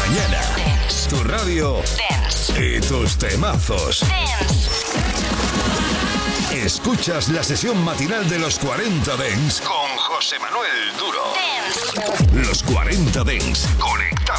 mañana. Dance. Tu radio. Dance. Y tus temazos. Dance. Escuchas la sesión matinal de los 40 Dance con José Manuel Duro. Dance. Los 40 Dance. Conectados.